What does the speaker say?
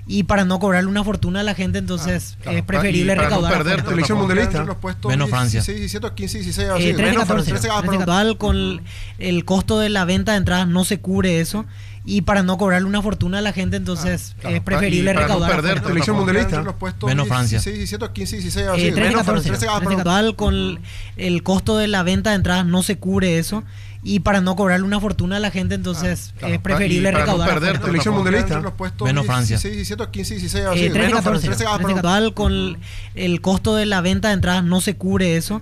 y para no cobrarle una fortuna a la gente, entonces es preferible para no recaudar. perder Selección mundialista. los puestos Menos Francia. 16, 17, 15, 16, así. 13, Menos 14. 13, 13, total, con el costo de la venta de entradas no se cubre eso. Y para no cobrarle una fortuna a la gente, entonces es preferible para no recaudar. perder Selección mundialista. los puestos Menos Francia. 16, 17, 15, 16, así. 13, Menos 14. 13, 13, total, con el costo de la venta de entradas no se cubre eso. Y para no cobrarle una fortuna a la gente, entonces es preferible para no recaudar. perder Selección mundialista. los puestos Menos Francia. 16, 17, 15, 16, así. 13, Menos 14. 13, 13, total, con el costo de la venta de entradas no se cubre eso.